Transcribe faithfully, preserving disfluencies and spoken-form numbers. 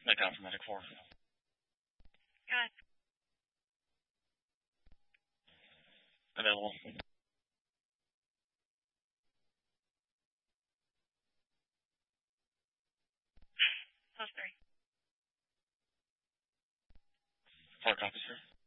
That down for medic four. Got it. Available. Plus three. Four copies, sir.